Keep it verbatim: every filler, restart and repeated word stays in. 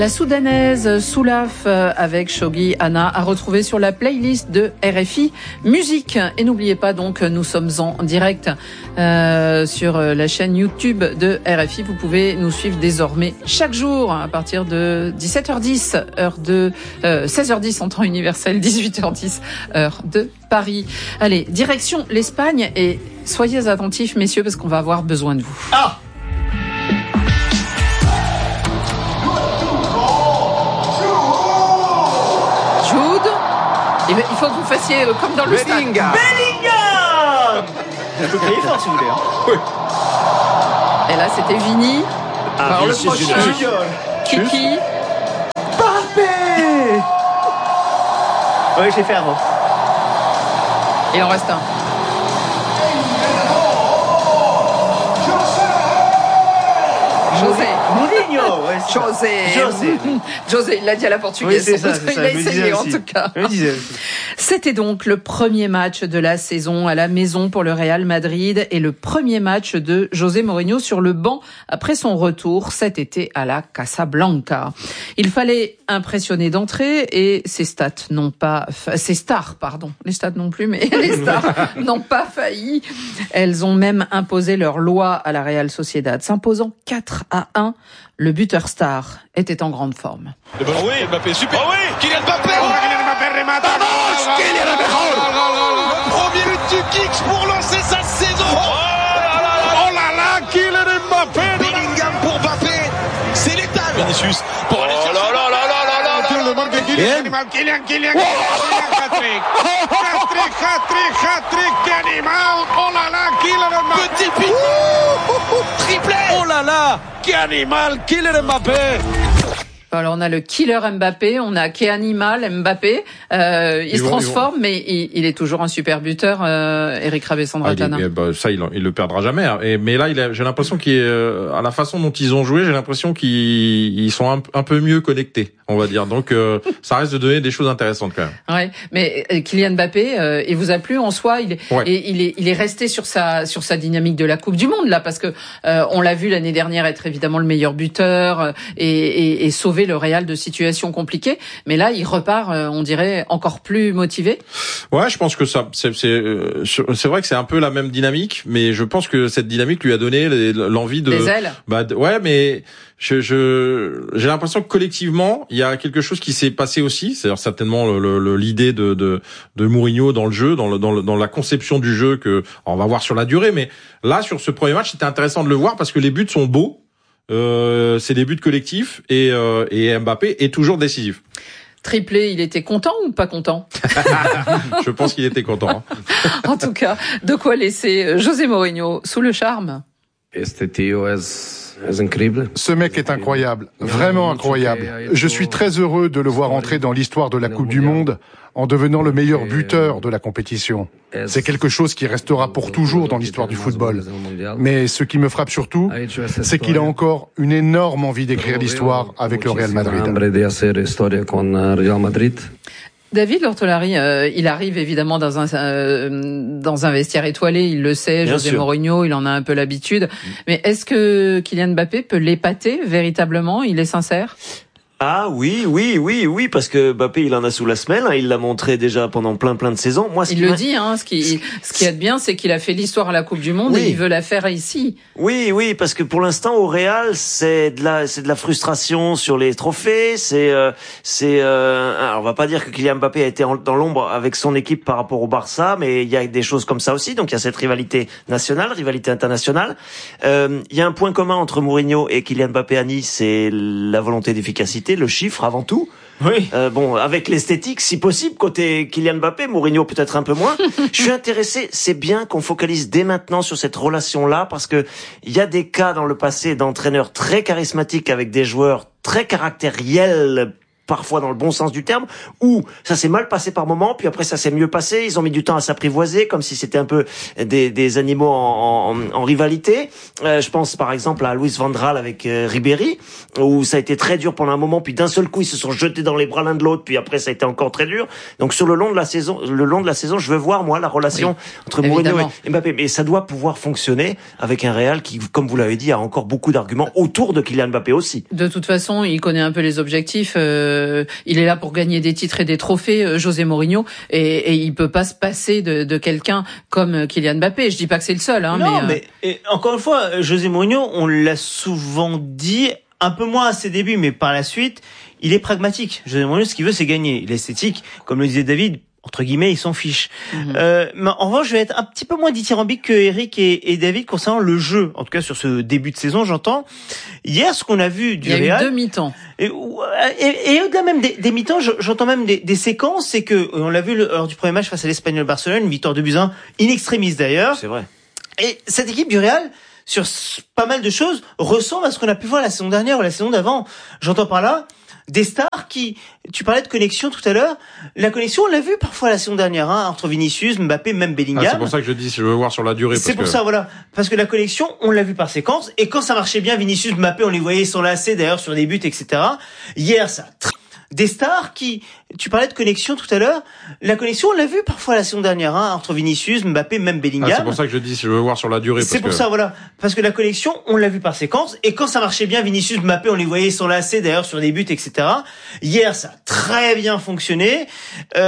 La soudanaise Soulaf avec Shoghi Anna à retrouver sur la playlist de R F I Musique. Et n'oubliez pas donc, nous sommes en direct euh, sur la chaîne YouTube de R F I. Vous pouvez nous suivre désormais chaque jour à partir de dix-sept heures dix, heure de euh, seize heures dix en temps universel, dix-huit heures dix, heure de Paris. Allez, direction l'Espagne et soyez attentifs messieurs parce qu'on va avoir besoin de vous. Ah Il faut que vous fassiez comme dans le stade. Bellingham. Bellingham. Je peux crier fort si vous voulez. Hein. Oui. Et là, c'était Vini. Ah, Alors le prochain, Kiki. Mbappé. Oui, je l'ai fait avant. Il en reste un. José. Mourinho. Ouais, José. José. José, il l'a dit à la portugaise. Oui, c'est ça, c'est il ça. a Je me essayé disais en aussi. tout cas. Je me disais. C'était donc le premier match de la saison à la maison pour le Real Madrid et le premier match de José Mourinho sur le banc après son retour cet été à la Casablanca. Il fallait impressionner d'entrée et ses stats n'ont pas, fa... ses stars, pardon, les stats non plus, mais les stars n'ont pas failli. Elles ont même imposé leur loi à la Real Sociedad, s'imposant quatre à un. Le buteur star était en grande forme. Le ballon, oui, Mbappé, super. Oh oui, Kylian Mbappé. Oh, Kylian Mbappé remate. Vamos, Kylian Mbappé. Le premier but du Kicks pour lancer sa saison. Oh là là là. Oh là là, Kylian Mbappé. Bellingham pour Mbappé. C'est létal. Vinicius pour aller chercher. Oh là là là là là là. Le marque de Kylian. Kylian, Kylian. Hat-trick. Hat-trick, hat-trick, hat-trick. Quel animal. Oh là là, Kylian Mbappé. Petit but. Triplé. Oh là là, quel animal, Kylian Mbappé. Alors on a le killer Mbappé, on a Kéanimal Mbappé. Euh, il ils se vont, transforme, mais il, il est toujours un super buteur. Euh, Eric Rabessandratana. Ah, bah, ça, il, il le perdra jamais. Hein. Et, mais là, il a, j'ai l'impression qu'il est, euh, à la façon dont ils ont joué, j'ai l'impression qu'ils ils sont un, un peu mieux connectés, on va dire. Donc, euh, ça reste de donner des choses intéressantes quand même. Ouais, mais euh, Kylian Mbappé, euh, il vous a plu en soi. Il est, ouais. et, il est, il est resté sur sa, sur sa dynamique de la Coupe du Monde là, parce que euh, on l'a vu l'année dernière être évidemment le meilleur buteur euh, et, et, et sauver le Real de situation compliquée. Mais là, il repart, euh, on dirait, encore plus motivé. Ouais, je pense que ça, c'est, c'est, c'est vrai que c'est un peu la même dynamique, mais je pense que cette dynamique lui a donné l'envie de. Des ailes. Bah, de, ouais, mais je, je, j'ai l'impression que collectivement, il y a quelque chose qui s'est passé aussi. C'est-à-dire certainement le, le, l'idée de, de, de Mourinho dans le jeu, dans le, dans le, dans la conception du jeu que on va voir sur la durée. Mais là, sur ce premier match, c'était intéressant de le voir parce que les buts sont beaux. Euh, c'est des buts collectifs et, euh, et Mbappé est toujours décisif. Triplé, il était content ou pas content? Je pense qu'il était content. Hein. En tout cas, de quoi laisser José Mourinho sous le charme? Ce mec est incroyable, vraiment incroyable. Je suis très heureux de le voir entrer dans l'histoire de la Coupe du Monde en devenant le meilleur buteur de la compétition. C'est quelque chose qui restera pour toujours dans l'histoire du football. Mais ce qui me frappe surtout, c'est qu'il a encore une énorme envie d'écrire l'histoire avec le Real Madrid. David Lortolari, euh, il arrive évidemment dans un euh, dans un vestiaire étoilé, il le sait, Bien José sûr. Mourinho, il en a un peu l'habitude. Mais est-ce que Kylian Mbappé peut l'épater véritablement? Il est sincère? Ah oui, oui, oui, oui, parce que Mbappé, il en a sous la semelle, hein, il l'a montré déjà pendant plein plein de saisons. Moi, ce il qui le m'a... dit, hein, ce qui, ce qui est bien, c'est qu'il a fait l'histoire à la Coupe du Monde Oui. et il veut la faire ici. Oui, oui, parce que pour l'instant au Real, c'est de la, c'est de la frustration sur les trophées. C'est, euh, c'est. Euh, alors on va pas dire que Kylian Mbappé a été en, dans l'ombre avec son équipe par rapport au Barça, mais il y a des choses comme ça aussi. Donc il y a cette rivalité nationale, rivalité internationale. Euh, il y a un point commun entre Mourinho et Kylian Mbappé à Nice, c'est la volonté d'efficacité, le chiffre avant tout. Oui. Euh, bon, avec l'esthétique, si possible, côté Kylian Mbappé, Mourinho peut-être un peu moins. Je suis intéressé, c'est bien qu'on focalise dès maintenant sur cette relation-là, parce que il y a des cas dans le passé d'entraîneurs très charismatiques avec des joueurs très caractériels parfois dans le bon sens du terme, où ça s'est mal passé par moment, puis après ça s'est mieux passé, ils ont mis du temps à s'apprivoiser, comme si c'était un peu des, des animaux en, en, en rivalité. Euh, je pense par exemple à Luis Van Gaal avec euh, Ribéry, où ça a été très dur pendant un moment, puis d'un seul coup ils se sont jetés dans les bras l'un de l'autre, puis après ça a été encore très dur. Donc sur le long de la saison, le long de la saison, je veux voir moi la relation oui, entre Mourinho et Mbappé, mais ça doit pouvoir fonctionner avec un Real qui, comme vous l'avez dit, a encore beaucoup d'arguments autour de Kylian Mbappé aussi. De toute façon, il connaît un peu les objectifs. Euh, il est là pour gagner des titres et des trophées, euh, José Mourinho, et, et il peut pas se passer de, de quelqu'un comme Kylian Mbappé. Je dis pas que c'est le seul, hein, non, mais, mais euh... et, encore une fois, José Mourinho, on l'a souvent dit, un peu moins à ses débuts, mais par la suite, il est pragmatique. José Mourinho, ce qu'il veut, c'est gagner. L'esthétique, comme le disait David, entre guillemets, il s'en fiche. Mmh. Euh, mais en revanche, je vais être un petit peu moins dithyrambique que Eric et, et David concernant le jeu. En tout cas, sur ce début de saison, j'entends. Hier, ce qu'on a vu du Real. Il y a Real, eu deux mi-temps. Et, et, et au-delà même des, des mi-temps, j'entends même des, des séquences. C'est que, on l'a vu lors du premier match face à l'Espagnol Barcelone, une victoire de buts un, in extremis d'ailleurs. C'est vrai. Et cette équipe du Real, sur pas mal de choses, ressemble à ce qu'on a pu voir la saison dernière ou la saison d'avant. J'entends par là des stars qui, tu parlais de connexion tout à l'heure, la connexion, on l'a vu parfois la saison dernière, hein, entre Vinicius, Mbappé, même Bellingham. Ah, c'est pour ça que je dis, je veux voir sur la durée. C'est pour que... ça, voilà. Parce que la connexion, on l'a vu par séquence, et quand ça marchait bien, Vinicius, Mbappé, on les voyait s'enlacer d'ailleurs sur des buts, et cetera. Hier, ça des stars qui, tu parlais de connexion tout à l'heure, la connexion, on l'a vu parfois la saison dernière, hein, entre Vinicius, Mbappé, même Bellingham. Ah, c'est pour ça que je dis, je veux voir sur la durée. C'est parce pour que... ça, voilà. Parce que la connexion, on l'a vu par séquence, et quand ça marchait bien, Vinicius, Mbappé, on les voyait s'enlacer d'ailleurs sur des buts, et cetera. Hier, ça a très bien fonctionné. Euh,